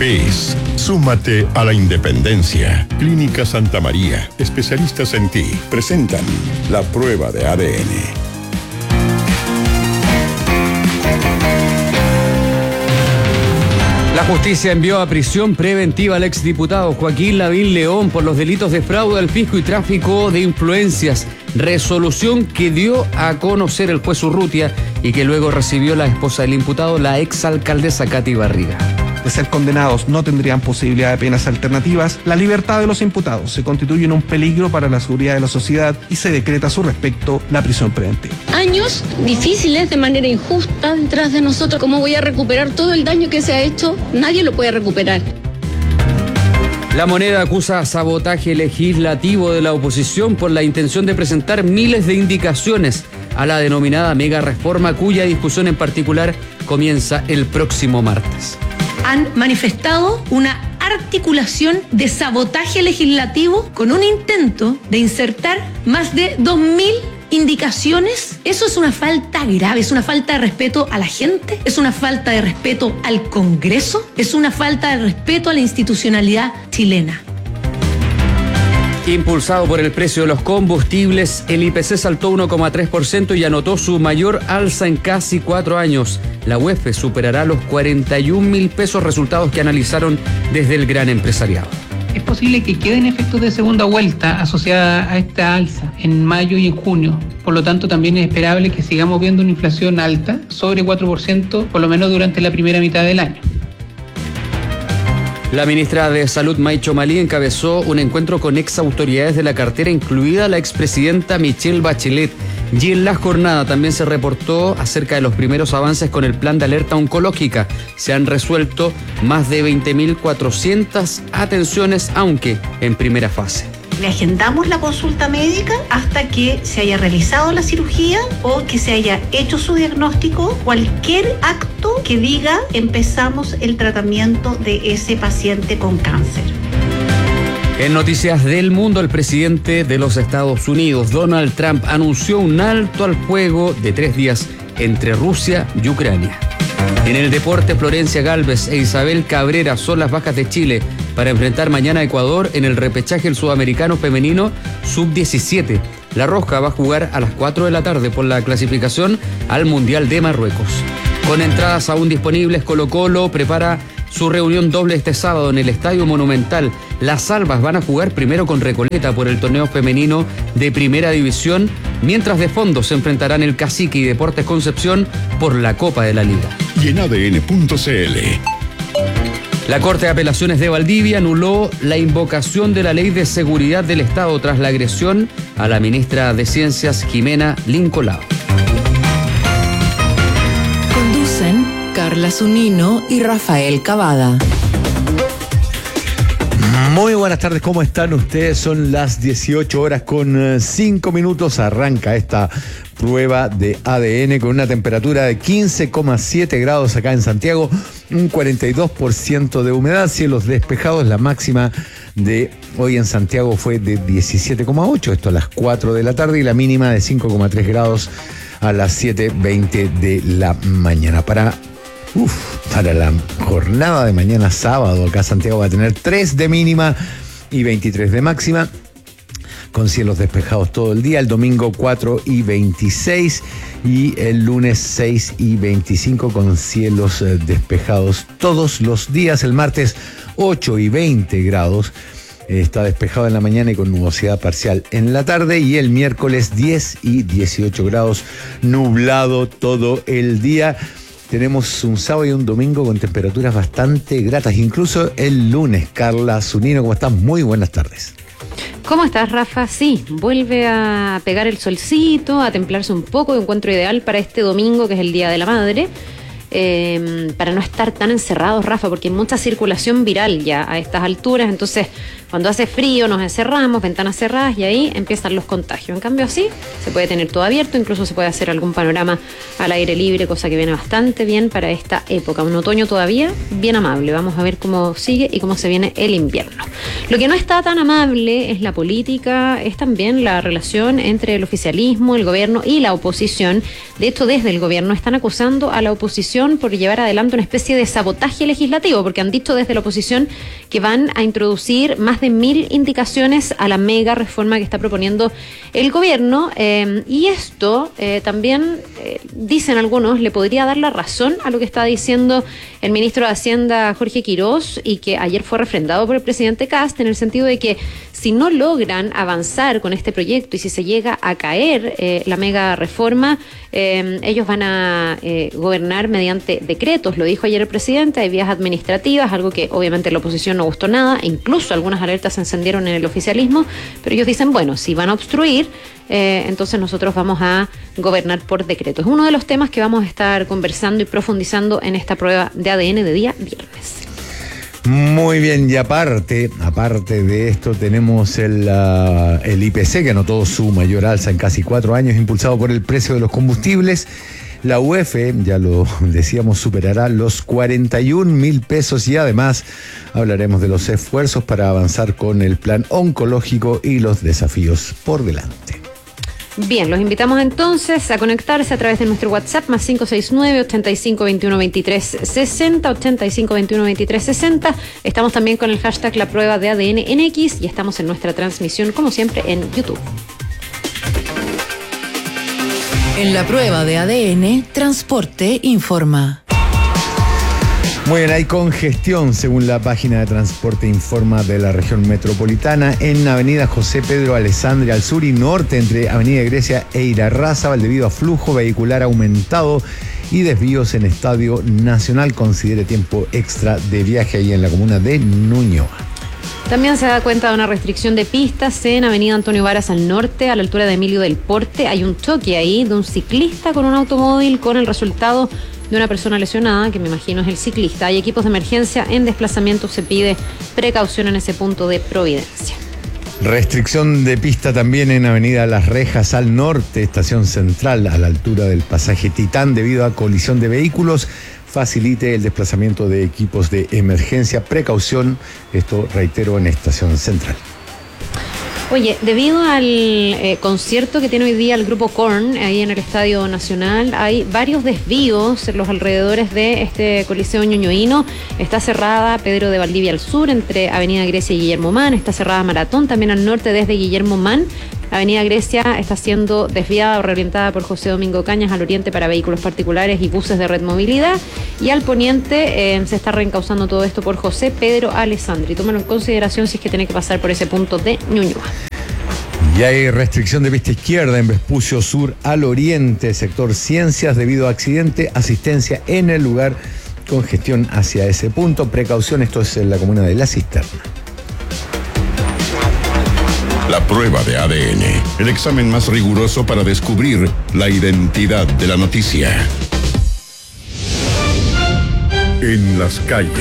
es Súmate a la Independencia. Clínica Santa María, especialistas en ti, presentan la prueba de ADN. La justicia envió a prisión preventiva al exdiputado Joaquín Lavín León por los delitos de fraude al fisco y tráfico de influencias. Resolución que dio a conocer el juez Urrutia y que luego recibió la esposa del imputado, la exalcaldesa Katy Barriga. De ser condenados no tendrían posibilidad de penas alternativas, la libertad de los imputados se constituye en un peligro para la seguridad de la sociedad y se decreta a su respecto la prisión preventiva. Años difíciles de manera injusta detrás de nosotros. ¿Cómo voy a recuperar todo el daño que se ha hecho? Nadie lo puede recuperar. La Moneda acusa sabotaje legislativo de la oposición por la intención de presentar miles de indicaciones a la denominada mega reforma, cuya discusión en particular comienza el próximo martes. Han manifestado una articulación de sabotaje legislativo con un intento de insertar más de 2.000 indicaciones. Eso es una falta grave, es una falta de respeto a la gente, es una falta de respeto al Congreso, es una falta de respeto a la institucionalidad chilena. Impulsado por el precio de los combustibles, el IPC saltó 1,3% y anotó su mayor alza en casi 4 años. La UEF superará los 41.000 pesos, resultados que analizaron desde el gran empresariado. Es posible que queden efectos de segunda vuelta asociada a esta alza en mayo y en junio. Por lo tanto, también es esperable que sigamos viendo una inflación alta, sobre 4%, por lo menos durante la primera mitad del año. La ministra de Salud, Maicho Malí, encabezó un encuentro con exautoridades de la cartera, incluida la expresidenta Michelle Bachelet. Y en la jornada también se reportó acerca de los primeros avances con el plan de alerta oncológica. Se han resuelto más de 20.400 atenciones, aunque en primera fase. Le agendamos la consulta médica hasta que se haya realizado la cirugía o que se haya hecho su diagnóstico, cualquier acto que diga empezamos el tratamiento de ese paciente con cáncer. En noticias del mundo, el presidente de los Estados Unidos, Donald Trump, anunció un alto al fuego de 3 días entre Rusia y Ucrania. En el deporte, Florencia Gálvez e Isabel Cabrera son las bajas de Chile para enfrentar mañana a Ecuador en el repechaje del sudamericano femenino sub-17. La Roja va a jugar a las 4 de la tarde por la clasificación al Mundial de Marruecos. Con entradas aún disponibles, Colo-Colo prepara su reunión doble este sábado en el Estadio Monumental. Las Albas van a jugar primero con Recoleta por el torneo femenino de Primera División, mientras de fondo se enfrentarán el Cacique y Deportes Concepción por la Copa de la Liga. Y en ADN.cl. La Corte de Apelaciones de Valdivia anuló la invocación de la Ley de Seguridad del Estado tras la agresión a la ministra de Ciencias, Jimena Lincolao. Conducen Carla Zunino y Rafael Cavada. Muy buenas tardes, ¿cómo están ustedes? Son las 18 horas con 5 minutos. Arranca esta prueba de ADN con una temperatura de 15,7 grados acá en Santiago, un 42% de humedad, cielos despejados. La máxima de hoy en Santiago fue de 17,8, esto a las 4 de la tarde, y la mínima de 5,3 grados a las 7:20 de la mañana. Para la jornada de mañana sábado, acá Santiago va a tener 3 de mínima y 23 de máxima, con cielos despejados todo el día. El domingo 4 y 26 y el lunes 6 y 25 con cielos despejados todos los días. El martes 8 y 20 grados. Está despejado en la mañana y con nubosidad parcial en la tarde, y el miércoles 10 y 18 grados, nublado todo el día. Tenemos un sábado y un domingo con temperaturas bastante gratas, incluso el lunes. Carla Zunino, ¿cómo estás? Muy buenas tardes. ¿Cómo estás, Rafa? Sí, vuelve a pegar el solcito, a templarse un poco. Encuentro ideal para este domingo, que es el Día de la Madre, para no estar tan encerrados, Rafa, porque hay mucha circulación viral ya a estas alturas. Entonces, Cuando hace frío nos encerramos, ventanas cerradas y ahí empiezan los contagios. En cambio así se puede tener todo abierto, incluso se puede hacer algún panorama al aire libre, cosa que viene bastante bien para esta época. Un otoño todavía bien amable. Vamos a ver cómo sigue y cómo se viene el invierno. Lo que no está tan amable es la política, es también la relación entre el oficialismo, el gobierno y la oposición. De hecho, desde el gobierno están acusando a la oposición por llevar adelante una especie de sabotaje legislativo, porque han dicho desde la oposición que van a introducir más de 1.000 indicaciones a la mega reforma que está proponiendo el gobierno, y esto también, dicen algunos, le podría dar la razón a lo que está diciendo el ministro de Hacienda, Jorge Quirós, y que ayer fue refrendado por el presidente Kast, en el sentido de que si no logran avanzar con este proyecto y si se llega a caer la mega reforma, ellos van a gobernar mediante decretos. Lo dijo ayer el presidente, hay vías administrativas, algo que obviamente la oposición no gustó nada, incluso algunas alertas se encendieron en el oficialismo, pero ellos dicen, bueno, si van a obstruir, entonces nosotros vamos a gobernar por decreto. Es uno de los temas que vamos a estar conversando y profundizando en esta prueba de ADN de día viernes. Muy bien, y aparte de esto tenemos el IPC, que anotó su mayor alza en casi 4 años, impulsado por el precio de los combustibles. La UEF, ya lo decíamos, superará los 41.000 pesos y además hablaremos de los esfuerzos para avanzar con el plan oncológico y los desafíos por delante. Bien, los invitamos entonces a conectarse a través de nuestro WhatsApp más 569-8521-2360, 8521-2360. Estamos también con el hashtag La Prueba de ADN NX y estamos en nuestra transmisión, como siempre, en YouTube. En La Prueba de ADN, Transporte informa. Muy bien, hay congestión, según la página de Transporte Informa de la región metropolitana, en Avenida José Pedro Alessandri al sur y norte, entre Avenida Grecia e Irarrázaval, debido a flujo vehicular aumentado y desvíos en Estadio Nacional. Considere tiempo extra de viaje ahí en la comuna de Ñuñoa. También se da cuenta de una restricción de pistas en Avenida Antonio Varas al norte, a la altura de Emilio del Porte. Hay un choque ahí de un ciclista con un automóvil, con el resultado de una persona lesionada, que me imagino es el ciclista. Hay equipos de emergencia en desplazamiento, se pide precaución en ese punto de Providencia. Restricción de pista también en Avenida Las Rejas al norte, estación central, a la altura del pasaje Titán, debido a colisión de vehículos. Facilite el desplazamiento de equipos de emergencia. Precaución, esto reitero, en estación central. Oye, debido al concierto que tiene hoy día el grupo Korn ahí en el Estadio Nacional, hay varios desvíos en los alrededores de este coliseo ñuñoíno. Está cerrada Pedro de Valdivia al sur, entre Avenida Grecia y Guillermo Mann. Está cerrada Maratón también al norte desde Guillermo Mann. Avenida Grecia está siendo desviada o reorientada por José Domingo Cañas al oriente para vehículos particulares y buses de Red Movilidad. Y al poniente se está reencauzando todo esto por José Pedro Alessandri. Tómalo en consideración si es que tiene que pasar por ese punto de Ñuñoa. Y hay restricción de pista izquierda en Vespucio Sur al oriente, sector Ciencias, debido a accidente. Asistencia en el lugar, congestión hacia ese punto. Precaución, esto es en la comuna de La Cisterna. La prueba de ADN, el examen más riguroso para descubrir la identidad de la noticia. En las calles.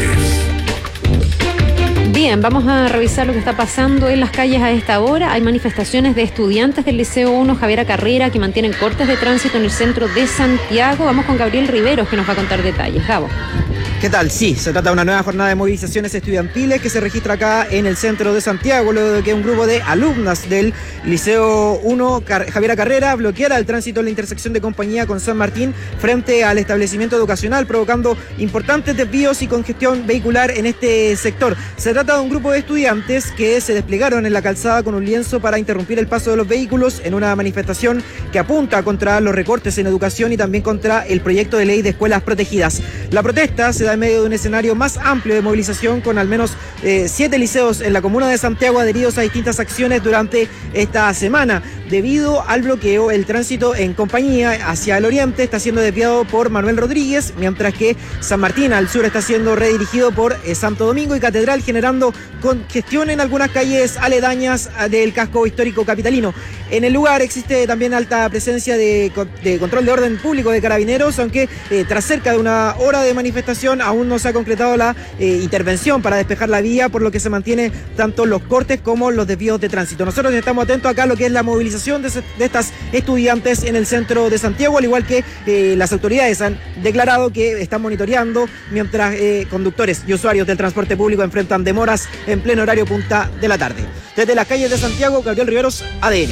Bien, vamos a revisar lo que está pasando en las calles a esta hora. Hay manifestaciones de estudiantes del Liceo 1 Javiera Carrera que mantienen cortes de tránsito en el centro de Santiago. Vamos con Gabriel Riveros, que nos va a contar detalles. Gabo. ¿Qué tal? Sí, se trata de una nueva jornada de movilizaciones estudiantiles que se registra acá en el centro de Santiago, luego de que un grupo de alumnas del Liceo 1 Javiera Carrera bloqueara el tránsito en la intersección de Compañía con San Martín frente al establecimiento educacional, provocando importantes desvíos y congestión vehicular en este sector. Se trata de un grupo de estudiantes que se desplegaron en la calzada con un lienzo para interrumpir el paso de los vehículos en una manifestación que apunta contra los recortes en educación y también contra el proyecto de ley de escuelas protegidas. La protesta se da en medio de un escenario más amplio de movilización, con al menos 7 liceos en la comuna de Santiago adheridos a distintas acciones durante esta semana. Debido al bloqueo, el tránsito en Compañía hacia el oriente está siendo desviado por Manuel Rodríguez, mientras que San Martín al sur está siendo redirigido por Santo Domingo y Catedral, generando congestión en algunas calles aledañas del casco histórico capitalino. En el lugar existe también alta presencia de control de orden público de carabineros, aunque tras cerca de una hora de manifestación información, aún no se ha concretado la intervención para despejar la vía, por lo que se mantiene tanto los cortes como los desvíos de tránsito. Nosotros estamos atentos acá a lo que es la movilización de estas estudiantes en el centro de Santiago, al igual que las autoridades han declarado que están monitoreando mientras conductores y usuarios del transporte público enfrentan demoras en pleno horario punta de la tarde. Desde las calles de Santiago, Gabriel Riveros, ADN.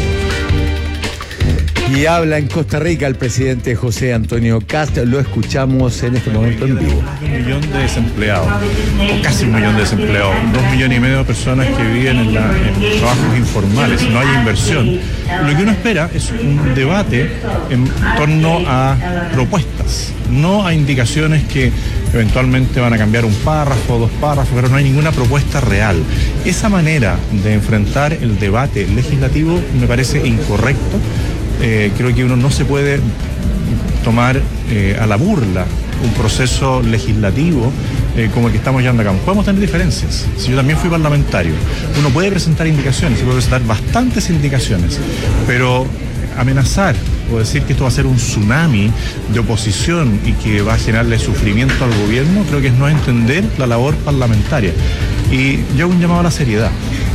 Y habla en Costa Rica el presidente José Antonio Kast. Lo escuchamos en este momento en vivo. 1 millón de desempleados, o casi 1 millón de desempleados, 2,5 millones de personas que viven en trabajos informales, no hay inversión. Lo que uno espera es un debate en torno a propuestas, no a indicaciones que eventualmente van a cambiar un párrafo, 2 párrafos, pero no hay ninguna propuesta real. Esa manera de enfrentar el debate legislativo me parece incorrecto. Creo que uno no se puede tomar a la burla un proceso legislativo como el que estamos llevando a cabo. Podemos tener diferencias. Si yo también fui parlamentario, uno puede presentar indicaciones, se puede presentar bastantes indicaciones, pero amenazar o decir que esto va a ser un tsunami de oposición y que va a generarle sufrimiento al gobierno, creo que es no entender la labor parlamentaria. Y yo hago un llamado a la seriedad.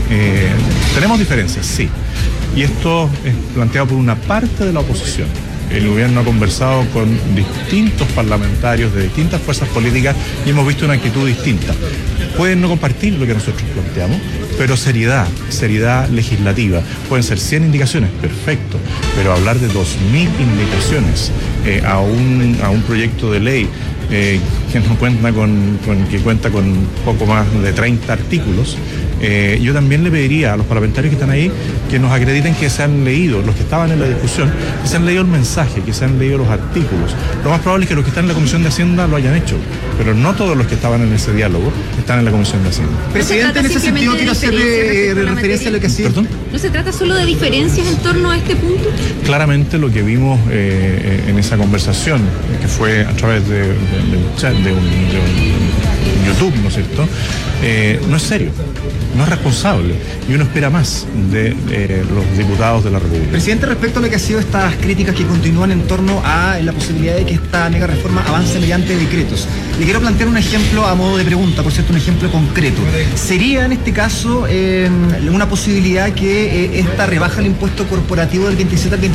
Tenemos diferencias, sí. Y esto es planteado por una parte de la oposición. El gobierno ha conversado con distintos parlamentarios de distintas fuerzas políticas y hemos visto una actitud distinta. Pueden no compartir lo que nosotros planteamos, pero seriedad legislativa. Pueden ser 100 indicaciones, perfecto, pero hablar de 2.000 indicaciones a un proyecto de ley que no cuenta que cuenta con poco más de 30 artículos. Yo también le pediría a los parlamentarios que están ahí que nos acrediten que se han leído, los que estaban en la discusión, que se han leído el mensaje, que se han leído los artículos. Lo más probable es que los que están en la Comisión de Hacienda lo hayan hecho, pero no todos los que estaban en ese diálogo están en la Comisión de Hacienda. Presidente, en ese sentido quiero hacerle referencia a lo que ha sido. ¿Perdón? ¿No se trata solo de diferencias en torno a este punto? Claramente lo que vimos en esa conversación, que fue a través de un chat, de un YouTube, ¿no es cierto? No es serio, no es responsable y uno espera más de los diputados de la República. Presidente, respecto a lo que ha sido estas críticas que continúan en torno a la posibilidad de que esta mega reforma avance mediante decretos, le quiero plantear un ejemplo a modo de pregunta, por cierto, un ejemplo concreto. ¿Sería en este caso una posibilidad que esta rebaja del impuesto corporativo del 27 al 23%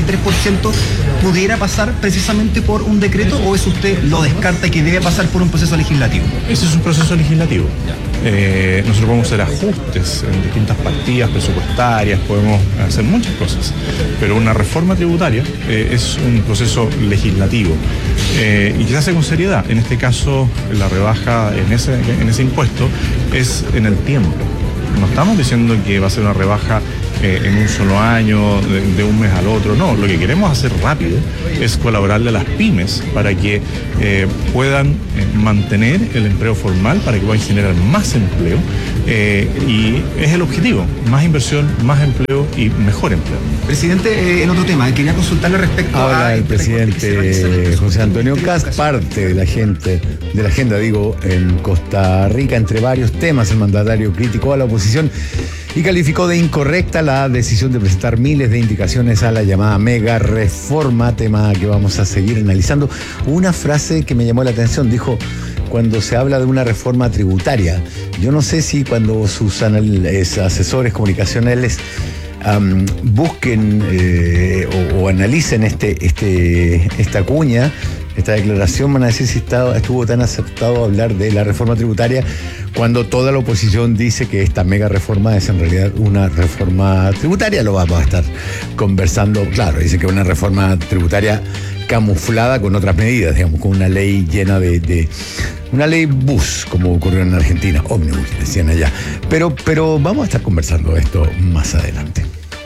pudiera pasar precisamente por un decreto, o es usted lo descarta y que debe pasar por un proceso legislativo? Ese es un proceso legislativo. Nosotros podemos hacer ajustes en distintas partidas presupuestarias, podemos hacer muchas cosas, pero una reforma tributaria es un proceso legislativo y que se hace con seriedad. En este caso, la rebaja en ese impuesto es en el tiempo. No estamos diciendo que va a ser una rebaja en un solo año, de un mes al otro. No, lo que queremos hacer rápido es colaborarle a las pymes para que puedan mantener el empleo formal, para que puedan generar más empleo y es el objetivo: más inversión, más empleo y mejor empleo. Presidente, en otro tema, quería consultarle respecto Ahora a... el presidente José Antonio Kast, parte de la agenda, en Costa Rica. Entre varios temas, el mandatario criticó a la oposición y calificó de incorrecta la decisión de presentar miles de indicaciones a la llamada mega reforma, tema que vamos a seguir analizando. Una frase que me llamó la atención, dijo: cuando se habla de una reforma tributaria, yo no sé si cuando sus asesores comunicacionales busquen o analicen esta cuña, esta declaración, van a decir si estuvo tan acertado hablar de la reforma tributaria cuando toda la oposición dice que esta mega reforma es en realidad una reforma tributaria. Lo vamos a estar conversando. Claro, dice que es una reforma tributaria camuflada con otras medidas, digamos, con una ley llena de una ley bus, como ocurrió en Argentina, ómnibus, decían allá. Pero vamos a estar conversando esto más adelante.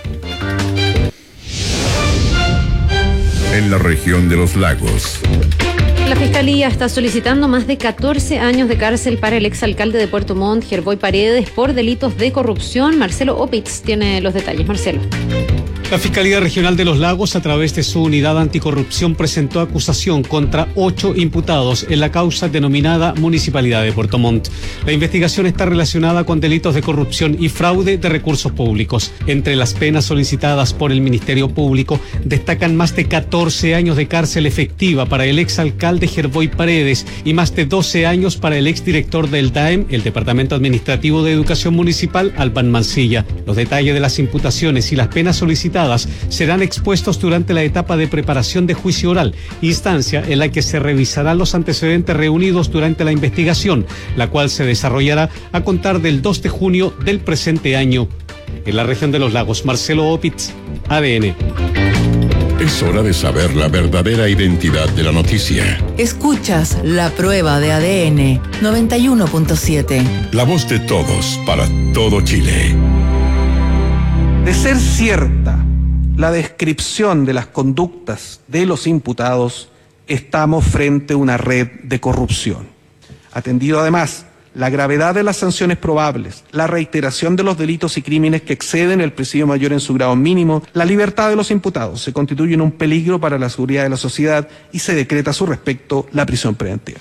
En la región de los lagos. La Fiscalía está solicitando más de 14 años de cárcel para el exalcalde de Puerto Montt, Gerboy Paredes, por delitos de corrupción. Marcelo Opitz tiene los detalles. Marcelo. La Fiscalía Regional de Los Lagos, a través de su unidad anticorrupción, presentó acusación contra 8 imputados en la causa denominada Municipalidad de Puerto Montt. La investigación está relacionada con delitos de corrupción y fraude de recursos públicos. Entre las penas solicitadas por el Ministerio Público destacan más de 14 años de cárcel efectiva para el exalcalde Gerboy Paredes y más de 12 años para el exdirector del DAEM, el Departamento Administrativo de Educación Municipal, Albán Mancilla. Los detalles de las imputaciones y las penas solicitadas serán expuestos durante la etapa de preparación de juicio oral, instancia en la que se revisarán los antecedentes reunidos durante la investigación, la cual se desarrollará a contar del 2 de junio del presente año. En la región de Los Lagos, Marcelo Opitz, ADN. Es hora de saber la verdadera identidad de la noticia. Escuchas La Prueba de ADN 91.7. La voz de todos para todo Chile. De ser cierta la descripción de las conductas de los imputados, estamos frente a una red de corrupción. Atendido además la gravedad de las sanciones probables, la reiteración de los delitos y crímenes que exceden el presidio mayor en su grado mínimo, la libertad de los imputados se constituye en un peligro para la seguridad de la sociedad y se decreta a su respecto la prisión preventiva.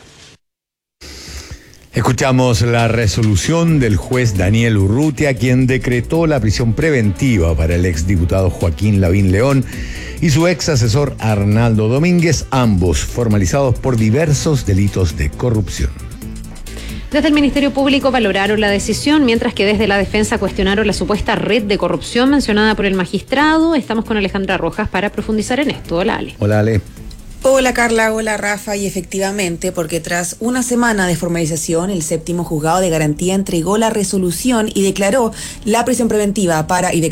Escuchamos la resolución del juez Daniel Urrutia, quien decretó la prisión preventiva para el exdiputado Joaquín Lavín León y su ex asesor Arnaldo Domínguez, ambos formalizados por diversos delitos de corrupción. Desde el Ministerio Público valoraron la decisión, mientras que desde la defensa cuestionaron la supuesta red de corrupción mencionada por el magistrado. Estamos con Alejandra Rojas para profundizar en esto. Hola, Ale. Hola, Ale. Hola Carla, hola Rafa, y efectivamente, porque tras una semana de formalización, el séptimo juzgado de garantía entregó la resolución y declaró la prisión preventiva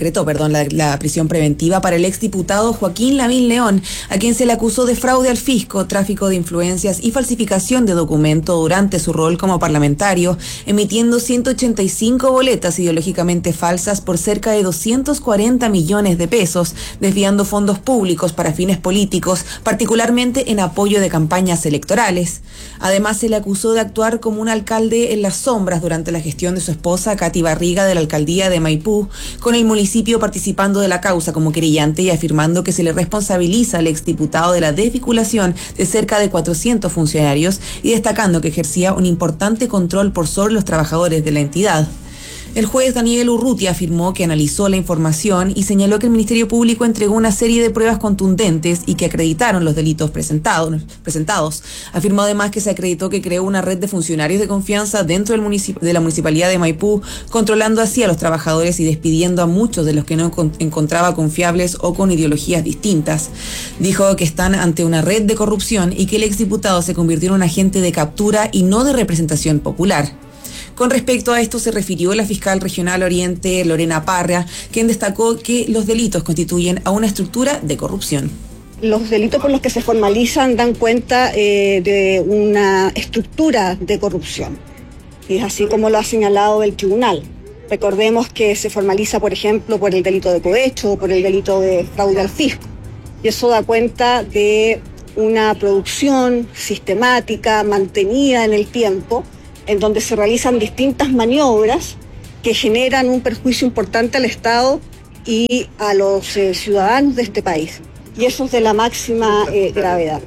la prisión preventiva para el exdiputado Joaquín Lavín León, a quien se le acusó de fraude al fisco, tráfico de influencias y falsificación de documento durante su rol como parlamentario, emitiendo 185 boletas ideológicamente falsas por cerca de 240 millones de pesos, desviando fondos públicos para fines políticos, particularmente en apoyo de campañas electorales. Además, se le acusó de actuar como un alcalde en las sombras durante la gestión de su esposa, Katy Barriga, de la alcaldía de Maipú, con el municipio participando de la causa como querellante y afirmando que se le responsabiliza al exdiputado de la desvinculación de cerca de 400 funcionarios y destacando que ejercía un importante control por sobre los trabajadores de la entidad. El juez Daniel Urrutia afirmó que analizó la información y señaló que el Ministerio Público entregó una serie de pruebas contundentes y que acreditaron los delitos presentados. Afirmó además que se acreditó que creó una red de funcionarios de confianza dentro de la Municipalidad de Maipú, controlando así a los trabajadores y despidiendo a muchos de los que no encontraba confiables o con ideologías distintas. Dijo que están ante una red de corrupción y que el exdiputado se convirtió en un agente de captura y no de representación popular. Con respecto a esto se refirió la fiscal regional Oriente, Lorena Parra, quien destacó que los delitos constituyen a una estructura de corrupción. Los delitos por los que se formalizan dan cuenta de una estructura de corrupción, y es así como lo ha señalado el tribunal. Recordemos que se formaliza, por ejemplo, por el delito de cohecho o por el delito de fraude al fisco, y eso da cuenta de una producción sistemática, mantenida en el tiempo, en donde se realizan distintas maniobras que generan un perjuicio importante al Estado y a los ciudadanos de este país. Y eso es de la máxima gravedad.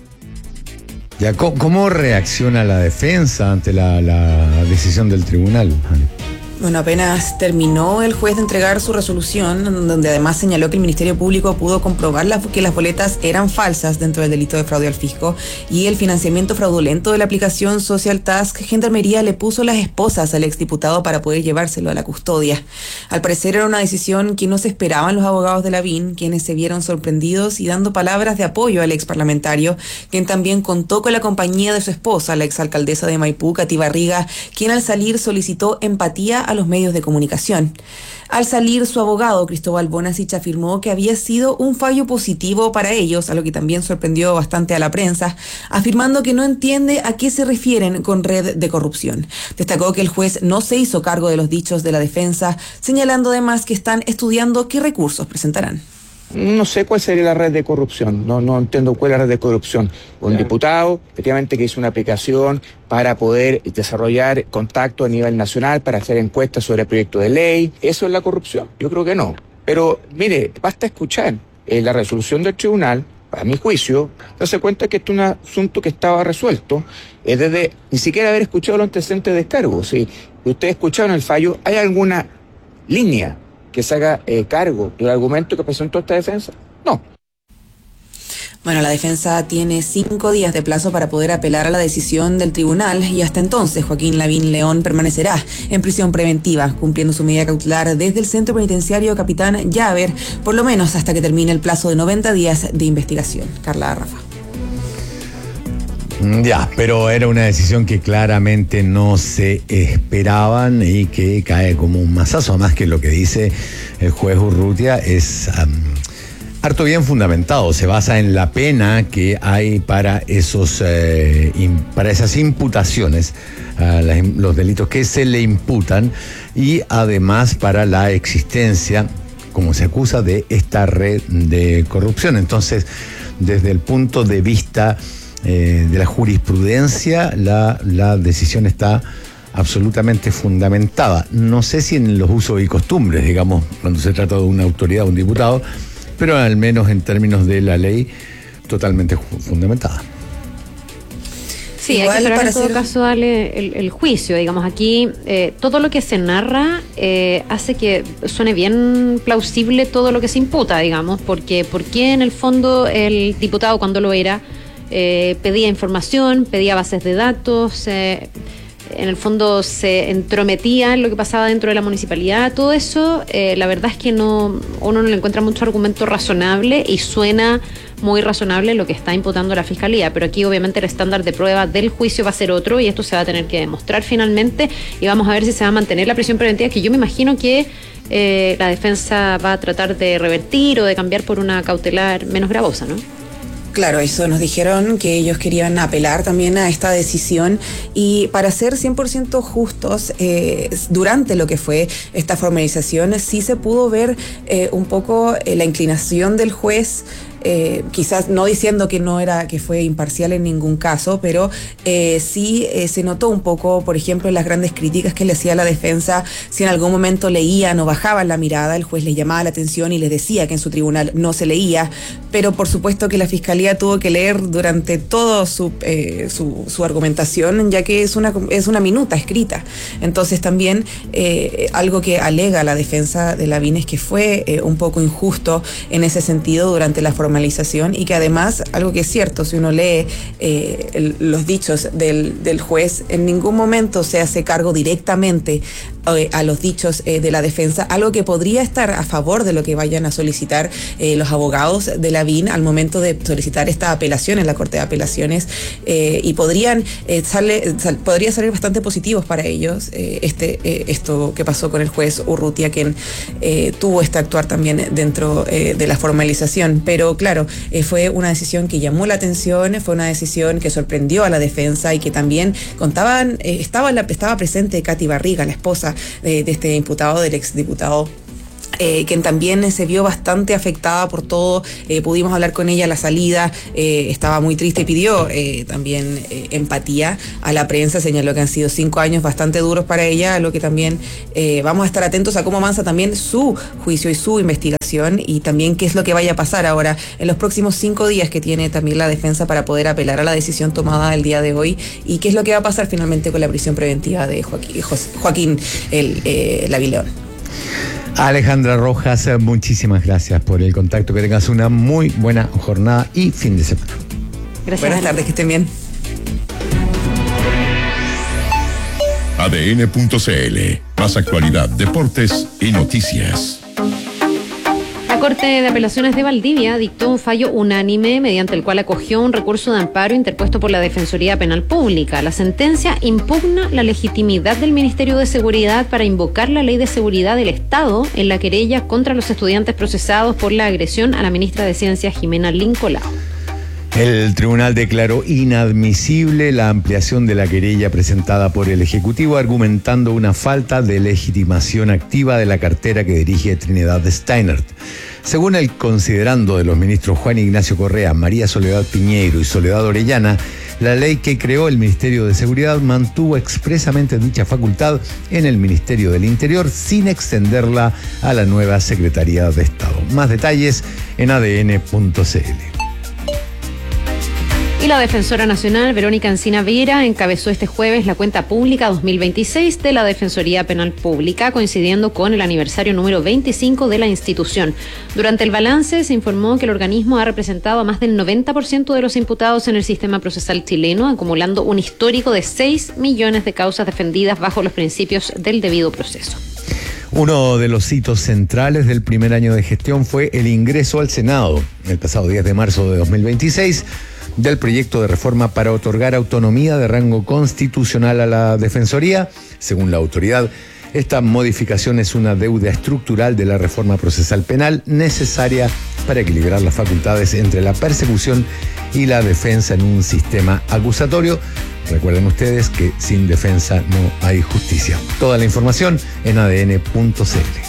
Ya, ¿cómo reacciona la defensa ante la decisión del tribunal? Bueno, apenas terminó el juez de entregar su resolución, donde además señaló que el Ministerio Público pudo comprobar que las boletas eran falsas dentro del delito de fraude al fisco y el financiamiento fraudulento de la aplicación Social Task. Gendarmería le puso las esposas al exdiputado para poder llevárselo a la custodia. Al parecer era una decisión que no se esperaban los abogados de Lavín, quienes se vieron sorprendidos y dando palabras de apoyo al exparlamentario, quien también contó con la compañía de su esposa, la exalcaldesa de Maipú, Katy Barriga, quien al salir solicitó empatía a los medios de comunicación. Al salir, su abogado, Cristóbal Bonasich, afirmó que había sido un fallo positivo para ellos, a lo que también sorprendió bastante a la prensa, afirmando que no entiende a qué se refieren con red de corrupción. Destacó que el juez no se hizo cargo de los dichos de la defensa, señalando además que están estudiando qué recursos presentarán. No sé cuál sería la red de corrupción, no entiendo cuál es la red de corrupción. Un diputado, efectivamente, que hizo una aplicación para poder desarrollar contacto a nivel nacional, para hacer encuestas sobre el proyecto de ley. ¿Eso es la corrupción? Yo creo que no. Pero mire, basta escuchar la resolución del tribunal, a mi juicio, darse cuenta que esto es un asunto que estaba resuelto desde ni siquiera haber escuchado los antecedentes de descargo. Si ustedes escucharon el fallo, ¿hay alguna línea que se haga cargo del argumento que presentó esta defensa? No. Bueno, la defensa tiene 5 días de plazo para poder apelar a la decisión del tribunal y hasta entonces Joaquín Lavín León permanecerá en prisión preventiva, cumpliendo su medida cautelar desde el Centro Penitenciario Capitán Llaver, por lo menos hasta que termine el plazo de 90 días de investigación. Carla Rafa. Ya, pero era una decisión que claramente no se esperaban y que cae como un mazazo. Además que lo que dice el juez Urrutia es harto bien fundamentado, se basa en la pena que hay para para esas imputaciones, los delitos que se le imputan, y además para la existencia, como se acusa, de esta red de corrupción. Entonces, desde el punto de vista de la jurisprudencia, la decisión está absolutamente fundamentada. No sé si en los usos y costumbres, digamos, cuando se trata de una autoridad, un diputado, pero al menos en términos de la ley, totalmente fundamentada. Sí, hay que esperar en todo caso darle el juicio. Digamos, aquí todo lo que se narra hace que suene bien plausible todo lo que se imputa, digamos, porque en el fondo el diputado, cuando lo era, pedía información, pedía bases de datos, en el fondo se entrometía en lo que pasaba dentro de la municipalidad. Todo eso, la verdad es que uno no le encuentra mucho argumento razonable, y suena muy razonable lo que está imputando la Fiscalía, pero aquí obviamente el estándar de prueba del juicio va a ser otro, y esto se va a tener que demostrar finalmente, y vamos a ver si se va a mantener la prisión preventiva, que yo me imagino que la defensa va a tratar de revertir o de cambiar por una cautelar menos gravosa, ¿no? Claro, eso nos dijeron que ellos querían apelar también a esta decisión, y para ser 100% justos, durante lo que fue esta formalización sí se pudo ver un poco la inclinación del juez, quizás no diciendo que fue imparcial en ningún caso, pero sí se notó un poco, por ejemplo, en las grandes críticas que le hacía la defensa. Si en algún momento leían o bajaban la mirada, el juez les llamaba la atención y les decía que en su tribunal no se leía, pero por supuesto que la Fiscalía tuvo que leer durante todo su argumentación, ya que es una minuta escrita. Entonces también algo que alega la defensa de Lavín es que fue un poco injusto en ese sentido durante la formalización, y que además, algo que es cierto, si uno lee los dichos del juez, en ningún momento se hace cargo directamente a los dichos de la defensa, algo que podría estar a favor de lo que vayan a solicitar los abogados de Lavín al momento de solicitar esta apelación en la Corte de Apelaciones, y podría salir bastante positivos para ellos esto que pasó con el juez Urrutia, quien tuvo este actuar también dentro de la formalización. Pero claro, fue una decisión que llamó la atención, fue una decisión que sorprendió a la defensa, y que también estaba presente Katy Barriga, la esposa de este imputado, del exdiputado, quien también se vio bastante afectada por todo. Pudimos hablar con ella a la salida, estaba muy triste y pidió también empatía a la prensa. Señaló que han sido 5 años bastante duros para ella, a lo que también vamos a estar atentos a cómo avanza también su juicio y su investigación, y también qué es lo que vaya a pasar ahora en los próximos 5 días que tiene también la defensa para poder apelar a la decisión tomada el día de hoy, y qué es lo que va a pasar finalmente con la prisión preventiva de Joaquín Lavín León. Alejandra Rojas, muchísimas gracias por el contacto. Que tengas una muy buena jornada y fin de semana. Gracias. Buenas tardes, que estén bien. ADN.cl. Más actualidad, deportes y noticias. La Corte de Apelaciones de Valdivia dictó un fallo unánime mediante el cual acogió un recurso de amparo interpuesto por la Defensoría Penal Pública. La sentencia impugna la legitimidad del Ministerio de Seguridad para invocar la Ley de Seguridad del Estado en la querella contra los estudiantes procesados por la agresión a la ministra de Ciencias, Jimena Lincolao. El tribunal declaró inadmisible la ampliación de la querella presentada por el Ejecutivo, argumentando una falta de legitimación activa de la cartera que dirige Trinidad Steinert. Según el considerando de los ministros Juan Ignacio Correa, María Soledad Piñeiro y Soledad Orellana, La ley que creó el Ministerio de Seguridad mantuvo expresamente dicha facultad en el Ministerio del Interior sin extenderla a la nueva Secretaría de Estado. Más detalles en adn.cl. Y la Defensora Nacional, Verónica Encina Vera, encabezó este jueves la cuenta pública 2026 de la Defensoría Penal Pública, coincidiendo con el aniversario número 25 de la institución. Durante el balance se informó que el organismo ha representado a más del 90% de los imputados en el sistema procesal chileno, acumulando un histórico de 6 millones de causas defendidas bajo los principios del debido proceso. Uno de los hitos centrales del primer año de gestión fue el ingreso al Senado, el pasado 10 de marzo de 2026, del proyecto de reforma para otorgar autonomía de rango constitucional a la Defensoría. Según la autoridad, esta modificación es una deuda estructural de la reforma procesal penal necesaria para equilibrar las facultades entre la persecución y la defensa en un sistema acusatorio. Recuerden ustedes que sin defensa no hay justicia. Toda la información en adn.cl.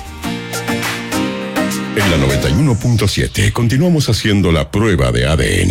En la 91.7 continuamos haciendo la prueba de ADN.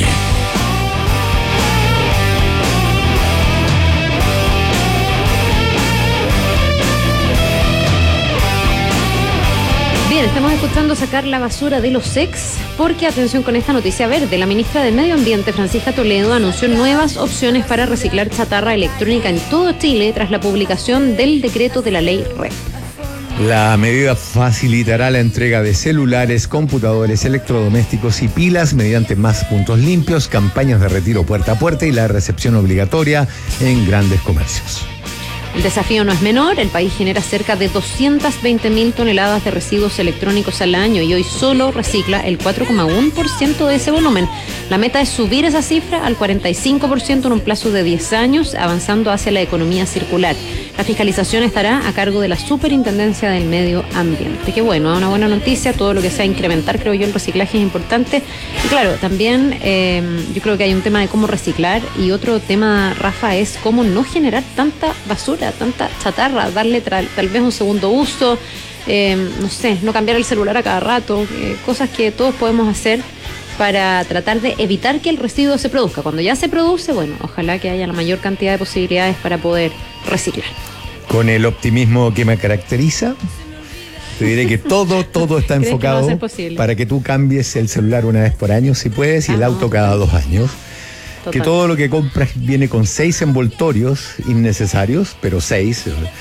Bien, estamos escuchando sacar la basura de los ex, porque atención con esta noticia verde. La ministra del Medio Ambiente, Francisca Toledo, anunció nuevas opciones para reciclar chatarra electrónica en todo Chile tras la publicación del decreto de la ley REP. La medida facilitará la entrega de celulares, computadores, electrodomésticos y pilas mediante más puntos limpios, campañas de retiro puerta a puerta y la recepción obligatoria en grandes comercios. El desafío no es menor, el país genera cerca de 220.000 toneladas de residuos electrónicos al año y hoy solo recicla el 4,1% de ese volumen. La meta es subir esa cifra al 45% en un plazo de 10 años, avanzando hacia la economía circular. La fiscalización estará a cargo de la Superintendencia del Medio Ambiente. Qué bueno, una buena noticia, todo lo que sea incrementar, creo yo, el reciclaje es importante. Y claro, también yo creo que hay un tema de cómo reciclar y otro tema, Rafa, es cómo no generar tanta basura, tanta chatarra, darle tal vez un segundo uso, no sé, no cambiar el celular a cada rato, cosas que todos podemos hacer para tratar de evitar que el residuo se produzca. Cuando ya se produce, bueno, ojalá que haya la mayor cantidad de posibilidades para poder reciclar. Con el optimismo que me caracteriza, te diré que todo está enfocado para que tú cambies el celular una vez por año, si puedes, y el auto cada 2 años. Total. Que todo lo que compras viene con 6 envoltorios innecesarios, pero 6.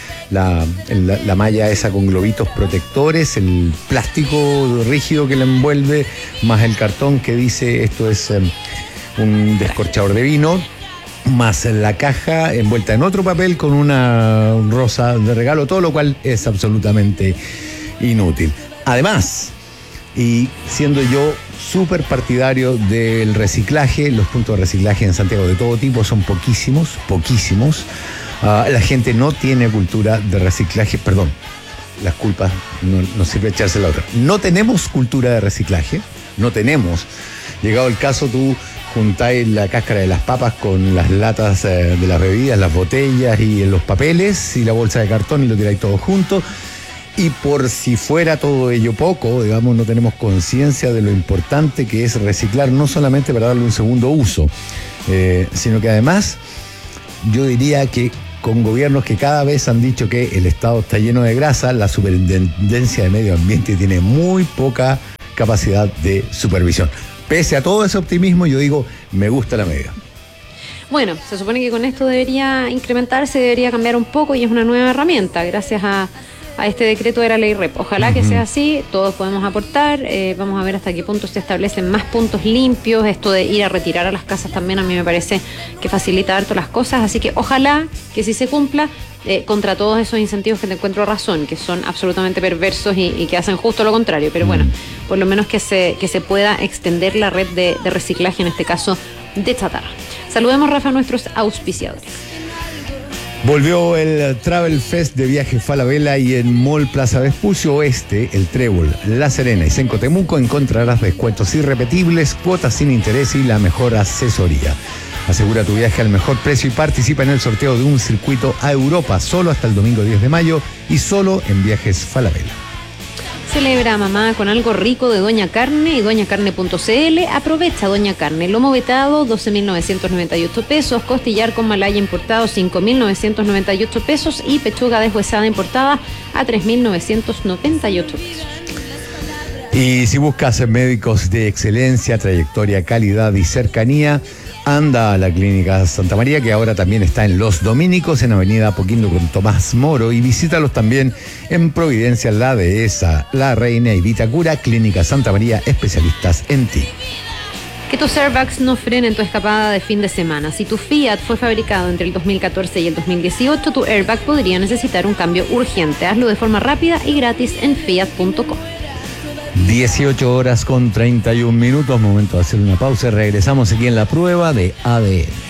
La malla esa con globitos protectores, el plástico rígido que la envuelve, más el cartón que dice esto es un descorchador de vino, más la caja envuelta en otro papel con una rosa de regalo, todo lo cual es absolutamente inútil. Además, y siendo yo súper partidario del reciclaje, los puntos de reciclaje en Santiago de todo tipo son poquísimos. La gente no tiene cultura de reciclaje, perdón, las culpas, no sirve echarse la otra. No tenemos cultura de reciclaje, no tenemos. Llegado el caso, tú juntáis la cáscara de las papas con las latas de las bebidas, las botellas y los papeles y la bolsa de cartón y lo tiráis todo junto. Y por si fuera todo ello poco, digamos, no tenemos conciencia de lo importante que es reciclar, no solamente para darle un segundo uso, sino que además yo diría que con gobiernos que cada vez han dicho que el Estado está lleno de grasa, la Superintendencia de Medio Ambiente tiene muy poca capacidad de supervisión. Pese a todo ese optimismo, yo digo, me gusta la medida. Bueno, se supone que con esto debería incrementarse, debería cambiar un poco y es una nueva herramienta gracias a este decreto de la ley REP. Ojalá que sea así, todos podemos aportar, vamos a ver hasta qué punto se establecen más puntos limpios, esto de ir a retirar a las casas también a mí me parece que facilita harto las cosas, así que ojalá que sí se cumpla contra todos esos incentivos que te encuentro razón, que son absolutamente perversos y que hacen justo lo contrario, pero bueno, por lo menos que se pueda extender la red de reciclaje, en este caso de chatarra. Saludemos, Rafa, a nuestros auspiciadores. Volvió el Travel Fest de Viajes Falabella y en Mall Plaza Vespucio Oeste, el Trébol, La Serena y Senco Temuco encontrarás descuentos irrepetibles, cuotas sin interés y la mejor asesoría. Asegura tu viaje al mejor precio y participa en el sorteo de un circuito a Europa solo hasta el domingo 10 de mayo y solo en Viajes Falabella. celebra a mamá con algo rico de Doña Carne y doñacarne.cl. Aprovecha Doña Carne. Lomo vetado, 12.998 pesos. Costillar con malaya importado, 5.998 pesos. Y pechuga deshuesada importada a 3.998 pesos. Y si buscas médicos de excelencia, trayectoria, calidad y cercanía, anda a la Clínica Santa María, que ahora también está en Los Dominicos, en Avenida Apoquindo con Tomás Moro, y visítalos también en Providencia, La Dehesa, La Reina y Vitacura. Clínica Santa María, especialistas en ti. Que tus airbags no frenen tu escapada de fin de semana. Si tu Fiat fue fabricado entre el 2014 y el 2018, tu airbag podría necesitar un cambio urgente. Hazlo de forma rápida y gratis en fiat.com. 18 horas con 31 minutos, momento de hacer una pausa. Regresamos aquí en la prueba de ADN.